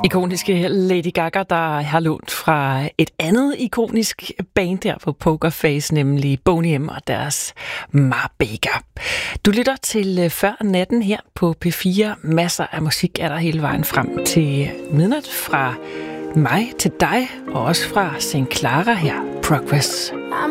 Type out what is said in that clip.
Ikoniske Lady Gaga, der har lånt fra et andet ikonisk band der på Pokerface, nemlig Boney M og deres Ma Baker. Du lytter til Før Natten her på P4. Masser af musik er der hele vejen frem til midnat fra mig til dig, og også fra St. Clara her, Progress.